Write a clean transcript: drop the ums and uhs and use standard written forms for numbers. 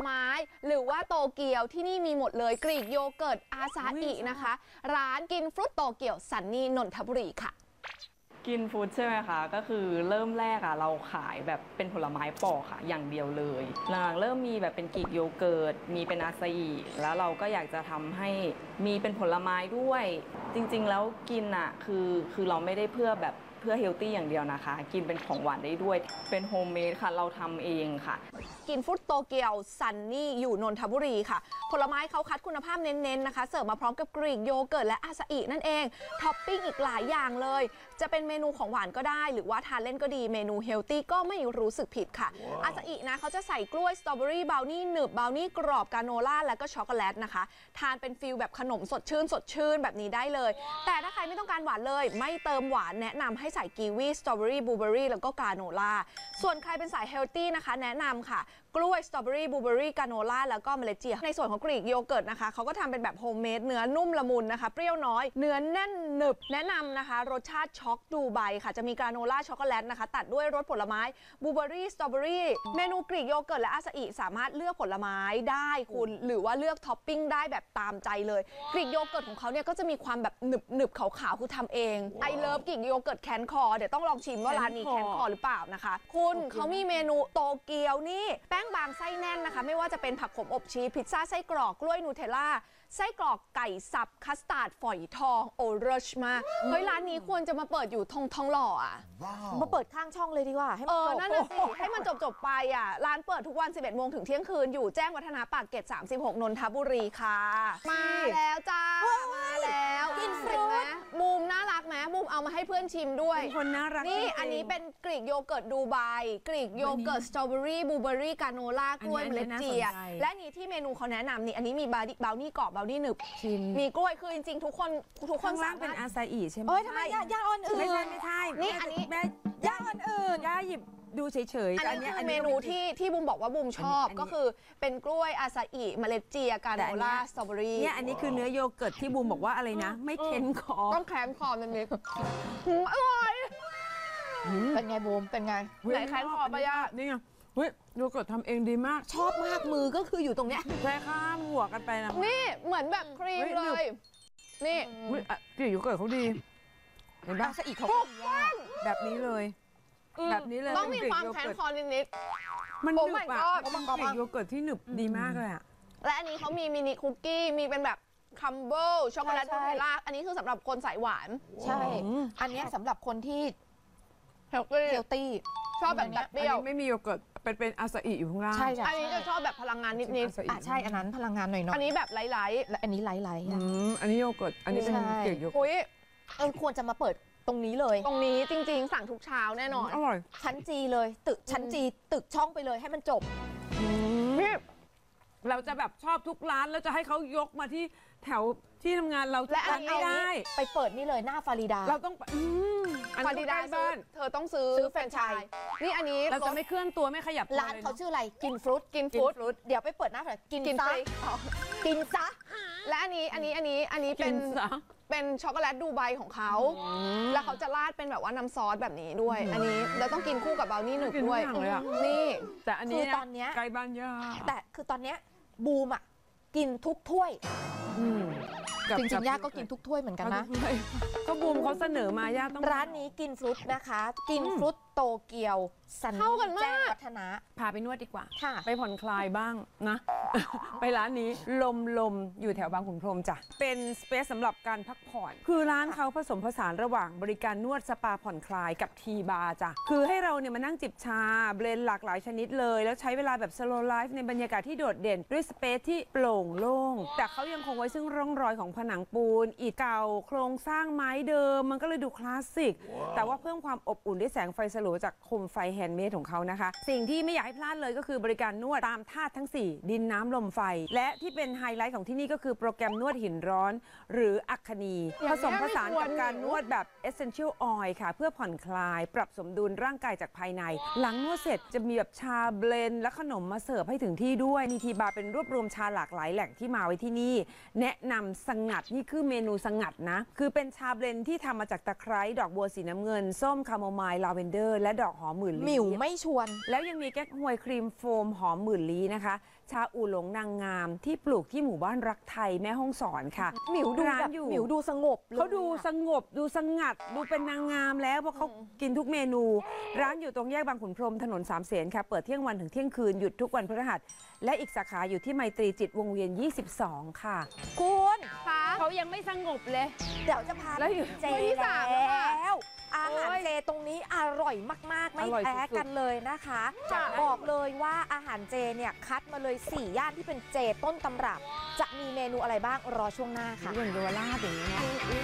ไม้หรือว่าโตเกียวที่นี่มีหมดเลยกรีกโยเกิร์ตอาซาอินะคะร้านกินฟรุตโตเกียวซันนี่นนทบุรีค่ะกินฟู้ดใช่ไหมคะก็คือเริ่มแรกเราขายแบบเป็นผลไม้ปอกค่ะอย่างเดียวเลยหลังๆเริ่มมีแบบเป็นกรีกโยเกิร์ตมีเป็นอาซาอิแล้วเราก็อยากจะทำให้มีเป็นผลไม้ด้วยจริงๆแล้วกินคือเราไม่ได้เพื่อเฮลตี้อย่างเดียวนะคะกินเป็นของหวานได้ด้วยเป็นโฮมเมดค่ะเราทำเองค่ะกินฟรุตโตเกียวซันนี่อยู่นนทบุรีค่ะผลไม้เขาคัดคุณภาพเน้นๆนะคะเสิร์ฟมาพร้อมกับกรีกโยเกิร์ตและอาซาอินั่นเองท็อปปิ้งอีกหลายอย่างเลยจะเป็นเมนูของหวานก็ได้หรือว่าทานเล่นก็ดีเมนูเฮลตี้ก็ไม่รู้สึกผิดค่ะ อาซาอินะเขาจะใส่กล้วยสตรอเบอรี่บราวนี่หนึบบราวนี่กรอบกาโนล่าและก็ช็อกโกแลตนะคะทานเป็นฟิลแบบขนมสดชื่นแบบนี้ได้เลยแต่ถ้าใครไม่ต้องการหวานเลยไม่เติมหวานแนะนำให้ใส่กีวีสตรอเบอรี่บลูเบอรี่แล้วก็กาโนล่าส่วนใครเป็นสายเฮลตี้นะคะแนะนำค่ะกล้วยสตรอเบอรี่บลูเบอรี่กาโนล่าแล้วก็เมล็ดเจียในส่วนของกรีกโยเกิร์ตนะคะเขาก็ทำเป็นแบบโฮมเมดเนื้อนุ่มละมุนนะคะเปรี้ยวน้อยเนื้อแน่นหนึบแนะนำนะคะรสชาติช็อกดูไบค่ะจะมีกาโนล่าช็อกโกแลตนะคะตัดด้วยรสผลไม้บลูเบอรี่สตรอเบอรี่เมนูกรีกโยเกิร์ตและอาซาอิสามารถเลือกผลไม้ได้คุณหรือว่าเลือกท็อปปิ้งได้แบบตามใจเลยกรีกโยเกิร์ตของเขาเนี่ยก็จะมีความแบบหนึบขาวๆคือทำเองไอเลิฟกรีกโยเกิร์ตแคนคอเดี๋ยวต้องลองชิมว่าร้านนี้แคนคอหรือเปล่านะคะคุณเขามีเมนูโตเกียวนี่แป้งบางไส้แน่นนะคะไม่ว่าจะเป็นผักขมอบชีสพิซซ่าไส้กรอกกล้วยนูเทลล่าไส้กรอกไก่สับคัสตาร์ดฝอยทองโอเรชมากเฮ้ยร้านนี้ควรจะมาเปิดอยู่ทองหล่ออ่ะมาเปิดข้างช่องเลยดีกว่าให้มันจบนั่นน่ะสิให้มันจบไปอ่ะร้านเปิดทุกวัน 11 โมงถึงเที่ยงคืนอยู่แจ้งวัฒนะปากเกร็ด 36 นนทบุรีค่ะมาแล้วจ้ามาแล้วกินฟรุตบูมน่ารักไหมบูมเอามาให้เพื่อนชิมด้วยคนน่ารักนี่อันนี้เป็นกรีกโยเกิร์ตดูไบกรีกโยเกิร์ตสตรอเบอรี่บลูเบอรี่กาโนล่ากล้วยเมล็ดเจียและนี่ที่เมนูเขาแนะนำนี่อันนี้มีบราวนี่กรอบบราวนี่หนึบมีกล้วยคือจริงๆทุกคนสร้างเป็นอาซาอิใช่ไหมทำไมย่าอ่อนอื่นไม่ใช่นี่อันนี้แม่ย่าอ่อนอื่นย่าหยิบดูเฉยๆอันนี้คือเมนูที่บูมบอกว่าบูมชอบก็คือเป็นกล้วยอาซาอิเมล็ดเจียกาโนล่าสตรอเบอรี่เนี่ยอันนี้คือเนื้อโยเกิร์ตที่บูมบอกว่าอะไรนะไม่เค็มคอต้องแคมคอมันนิดอร่อยเป็นไงบูมเป็นไงไหนแคมคอปะย่านี่ไงเฮ้ยโยเกิร์ตทำเองดีมากชอบมากมือก็คืออยู่ตรงเนี้ยแค่ข้ามหัวกันไปนะนี่เหมือนแบบครีมเลยนี่กลิ่นโยเกิร์ตเขาดีเห็นป่ะซะอีกเขาแบบนี้เลยแบบนี้เลยต้องมีความแคมคอนิดมันหนึบอ่ะมันกลิ่นโยเกิร์ตที่หนึบดีมากเลยอ่ะและอันนี้เขามีมินิคุกกี้มีเป็นแบบคัมเบิลช็อกโกแลตนูเทลล่าอันนี้คือสำหรับคนสายหวานใช่อันนี้สำหรับคนที่เฮลตี้ชอบแบบเปรี้ยวไม่มีโยเกิร์ตเป็นอาซาอิอยู่ข้างล่างใช่อันนี้จะชอบแบบพลังงานนิดใช่อันนั้นพลังงานหน่อยอันนี้แบบไร้และอันนี้ไร้อันนี้โยเกิร์ตอันนี้เป็นเกล็ดโยเกิร์ตควรจะมาเปิดตรงนี้เลยตรงนี้จริงๆสั่งทุกเช้าแน่นอนอร่อยชั้นจีเลยตึกชั้นจีตึกช่องไปเลยให้มันจบนี่เราจะแบบชอบทุกร้านแล้วจะให้เขายกมาที่แถวที่ทำงานเราและอันนี้ได้ไปเปิดนี่เลยหน้าฟาริดาเราต้องฟาริดาบ้านเธอต้องซื้อแฟรนไชส์นี่อันนี้เราจะไม่เคลื่อนตัวไม่ขยับร้านเขาชื่ออะไรกินฟรุตเดี๋ยวไปเปิดหน้ากินซะและอันนี้เป็นช็อกโกแลตดูไบของเขาแล้วเขาจะราดเป็นแบบว่าน้ำซอสแบบนี้ด้วยอันนี้เราต้องกินคู่กับบราวนี่หนึบด้วยนี่แต่อันนี้ตอนเนี้ยไกลบ้านย่าแต่คือตอนเนี้ยบูมอ่ะกินทุกถ้วยจริงๆย่าก็กินทุกถ้วยเหมือนกันนะก็บูมเขาเสนอมาย่าต้องร้านนี้กินฟรุตนะคะกินฟรุตโตเกียวสันแจ้งวัฒนะพาไปนวดดีกว่าค่ะไปผ่อนคลายบ้างนะไปร้านนี้ลมอยู่แถวบางขุนพรหมจ้ะเป็นสเปซสำหรับการพักผ่อนคือร้านเขาผสมผสานระหว่างบริการนวดสปาผ่อนคลายกับทีบาร์จ้ะคือให้เราเนี่ยมานั่งจิบชาเบลนด์หลากหลายชนิดเลยแล้วใช้เวลาแบบสโลว์ไลฟ์ในบรรยากาศที่โดดเด่นด้วยสเปซที่โปร่งโล่งแต่เขายังคงไว้ซึ่งร่องรอยของผนังปูนอิฐเก่าโครงสร้างไม้เดิมมันก็เลยดูคลาสสิกแต่ว่าเพิ่มความอบอุ่นด้วยแสงไฟสลัวจากโคมไฟแฮนด์เมดของเขานะคะสิ่งที่ไม่อยากให้พลาดเลยก็คือบริการนวดตามธาตุทั้ง4ดินน้ำลมไฟและที่เป็นไฮไลท์ของที่นี่ก็คือโปรแกรมนวดหินร้อนหรืออัคคณีผสมผสานกับการนวดแบบ Essential Oil ค่ะเพื่อผ่อนคลายปรับสมดุลร่างกายจากภายในหลังนวดเสร็จจะมีแบบชาเบลนด์และขนมมาเสิร์ฟให้ถึงที่ด้วยมีทีบาร์เป็นรวบรวมชาหลากหลายแหล่งที่มาไว้ที่นี่แนะนำสงัดนี่คือเมนูสงัดนะคือเป็นชาเบลนด์ที่ทำมาจากตะไคร้ดอกบัวสีน้ำเงินส้มคาโมไมล์ลาเวนเดอร์และดอกหอมหมื่นลี้หมิวไม่ชวนแล้วยังมีแก๊กฮวยครีมโฟมหอมหมื่นลี้นะคะชาอู่หลงนางงามที่ปลูกที่หมู่บ้านรักไทยแม่ฮ่องสอนค่ะหมิวดูร้าแบนบอยู่หมิวดูสงบเลยเขาดูอะสงบดูสงัดดูเป็นนางงามแล้วเพราะเขากินทุกเมนู ร้านอยู่ตรงแยกบางขุนพรหมถนนสามเสนค่ะเปิดเที่ยงวันถึงเที่ยงคืนหยุดทุกวันพฤหัสและอีกสาขาอยู่ที่ไมตรีจิตวงเวียน 22 ค่ะคุณค่ะเขายังไม่สงบเลยเดี๋ยวจะพาแล้วอยู่เจวันที่สามแล้วอะแล้วอาหารโอ้ยเจตรงนี้อร่อยมากๆ ไม่อร่อยแพ้สุดๆกันเลยนะคะค่ะบอกเลยว่าอาหารเจเนี่ยคัดมาเลย 4 ย่านที่เป็นเจต้นตำรับ จะมีเมนูอะไรบ้างรอช่วงหน้าค่ะอย่างเยาวราชอย่างนี้นะ